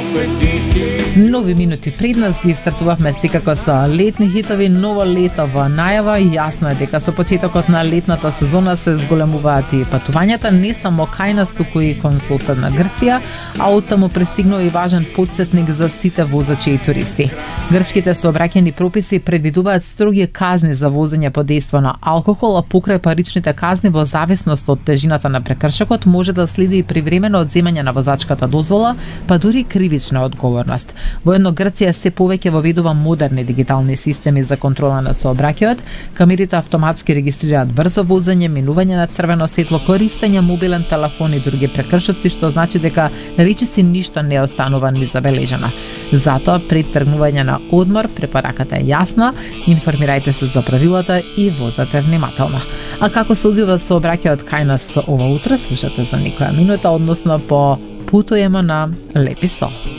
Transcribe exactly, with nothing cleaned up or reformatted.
Нови минути пред нас ги стартувавме секако со летни хитови, ново лето во најава и јасно е дека со почетокот на летната сезона се зголемуваат и патувањата не само кај нас, туку и кон соседна Грција, а оттаму пристигнува и важен потсетник за сите возачи и туристи. Грчките сообраќајни прописи предвидуваат строги казни за возење под дејство на алкохол, а покрај паричните казни во зависност од тежината на прекршокот може да следи и привремено одземање на возачката дозвола, па дури кривична одговорност. Воедно Грција се повеќе воведува модерни дигитални системи за контрола на сообраќајот, камерите автоматски регистрираат брзо возење, минување на црвено светло, користење мобилен телефон и други прекршоци, што значи дека речиси ништо не останува незабележано. Затоа пред тргнување на одмор препораката е јасна, информирајте се за правилата и возете внимателно. А како се одвива сообраќајот кај нас ова утро, слушате за некоја минута, односно по путуемо на Лепи Сол.